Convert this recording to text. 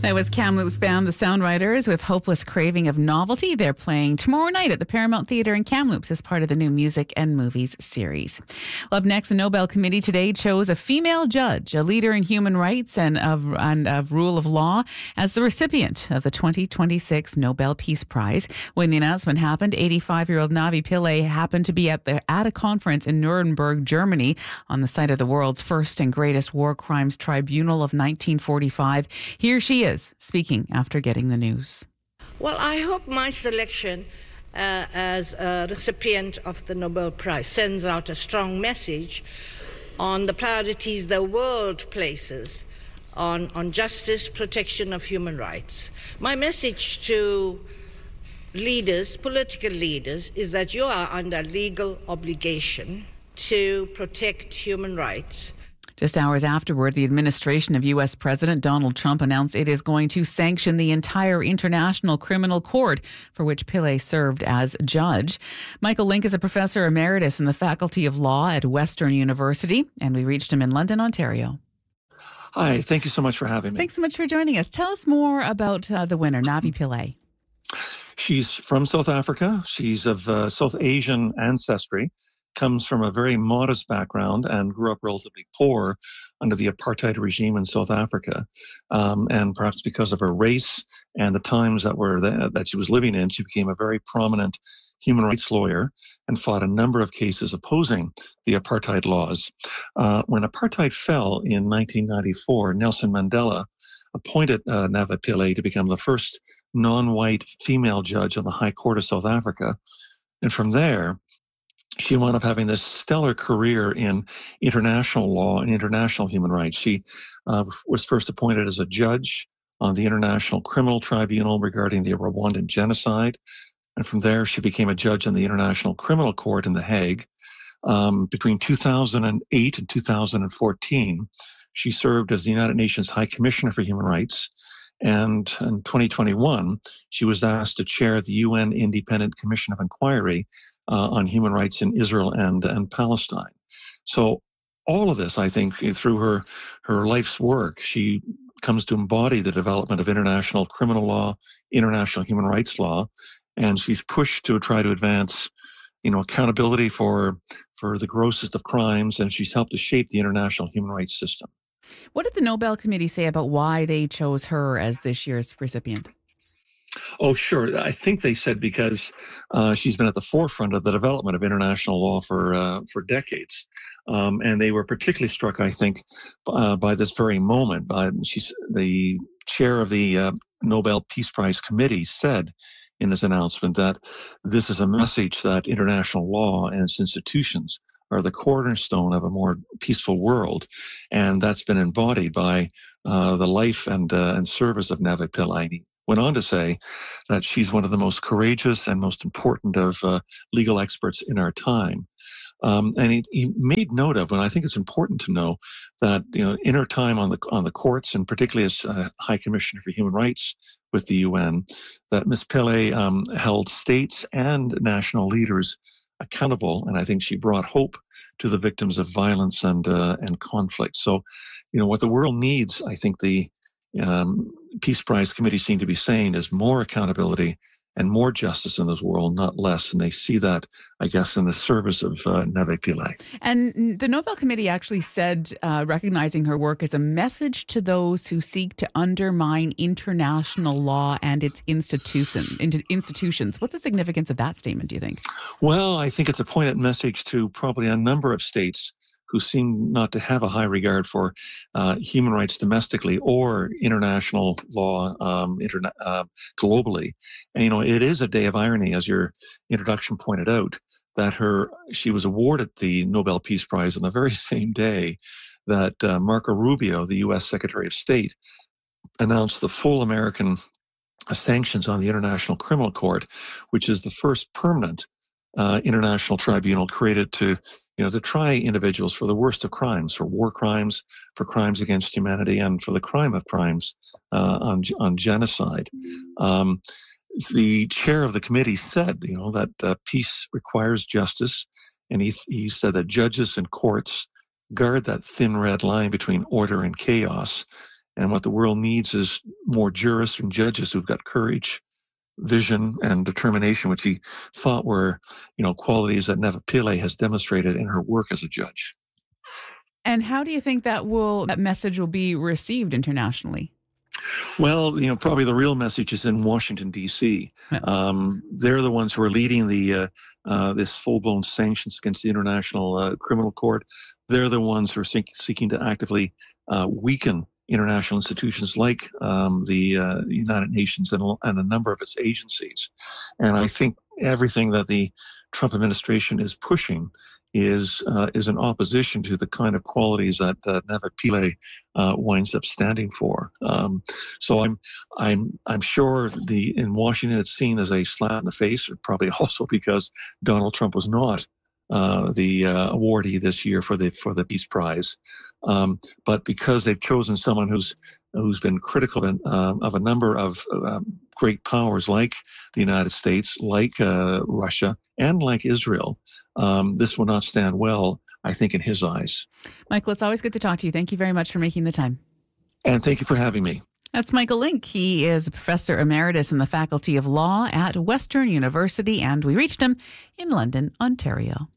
That was Kamloops band, the Soundwriters, with Hopeless Craving of Novelty. They're playing tomorrow night at the Paramount Theatre in Kamloops as part of the new Music and Movies series. Well, up next, the Nobel Committee today chose a female judge, a leader in human rights and of rule of law, as the recipient of the 2026 Nobel Peace Prize. When the announcement happened, 85-year-old Navi Pillay happened to be at a conference in Nuremberg, Germany, on the site of the world's first and greatest war crimes tribunal of 1945. Here she is, speaking after getting the news. Well, I hope my selection as a recipient of the Nobel Prize sends out a strong message on the priorities the world places on justice, protection of human rights. My message to leaders, political leaders, is that you are under legal obligation to protect human rights. Just hours afterward, the administration of U.S. President Donald Trump announced it is going to sanction the entire International Criminal Court, for which Pillay served as judge. Michael Link is a professor emeritus in the Faculty of Law at Western University, and we reached him in London, Ontario. Hi, thank you so much for having me. Thanks so much for joining us. Tell us more about the winner, Navi Pillay. She's from South Africa. She's of South Asian ancestry, comes from a very modest background and grew up relatively poor under the apartheid regime in South Africa. And perhaps because of her race and the times that she was living in, she became a very prominent human rights lawyer and fought a number of cases opposing the apartheid laws. When apartheid fell in 1994, Nelson Mandela appointed Navi Pillay to become the first non-white female judge on the High Court of South Africa. And from there, she wound up having this stellar career in international law and international human rights. She was first appointed as a judge on the International Criminal Tribunal regarding the Rwandan genocide. And from there, she became a judge on the International Criminal Court in The Hague. Between 2008 and 2014, she served as the United Nations High Commissioner for Human Rights. And in 2021, she was asked to chair the UN Independent Commission of Inquiry on human rights in Israel and Palestine. So all of this, I think, through her life's work, she comes to embody the development of international criminal law, international human rights law, and she's pushed to try to advance, accountability for the grossest of crimes, and she's helped to shape the international human rights system. What did the Nobel Committee say about why they chose her as this year's recipient? Oh, sure. I think they said because she's been at the forefront of the development of international law for decades. And they were particularly struck, I think, by this very moment. She's the chair of the Nobel Peace Prize Committee said in his announcement that this is a message that international law and its institutions are the cornerstone of a more peaceful world. And that's been embodied by the life and service of Navi Pillay. Went on to say that she's one of the most courageous and most important of legal experts in our time. And he made note of, and I think it's important to know that in her time on the courts, and particularly as High Commissioner for Human Rights with the UN, that Ms. Pillay held states and national leaders accountable, and I think she brought hope to the victims of violence and conflict. So, what the world needs, I think the Peace Prize Committee seem to be saying, is more accountability and more justice in this world, not less. And they see that, I guess, in the service of Navi Pillay. And the Nobel Committee actually said, recognizing her work as a message to those who seek to undermine international law and its institutions. What's the significance of that statement, do you think? Well, I think it's a poignant message to probably a number of states who seem not to have a high regard for human rights domestically or international law globally. And, it is a day of irony, as your introduction pointed out, that she was awarded the Nobel Peace Prize on the very same day that Marco Rubio, the U.S. Secretary of State, announced the full American sanctions on the International Criminal Court, which is the first permanent international tribunal created to try individuals for the worst of crimes, for war crimes, for crimes against humanity, and for the crime of crimes on genocide. The chair of the committee said, that peace requires justice, and he said that judges and courts guard that thin red line between order and chaos. And what the world needs is more jurists and judges who've got courage, vision, and determination, which he thought were, qualities that Neva Pillay has demonstrated in her work as a judge. And how do you think that message will be received internationally? Well, probably the real message is in Washington, D.C. They're the ones who are leading this full-blown sanctions against the International Criminal Court. They're the ones who are seeking to actively weaken international institutions like the United Nations and a number of its agencies. And I think everything that the Trump administration is pushing is in opposition to the kind of qualities that Neva Pillay winds up standing for. So I'm sure in Washington it's seen as a slap in the face, or probably also because Donald Trump was not the awardee this year for the Peace Prize, but because they've chosen someone who's been critical of a number of great powers like the United States, like Russia, and like Israel, this will not stand well, I think, in his eyes. Michael, it's always good to talk to you. Thank you very much for making the time. And thank you for having me. That's Michael Lynk. He is a professor emeritus in the Faculty of Law at Western University, and we reached him in London, Ontario.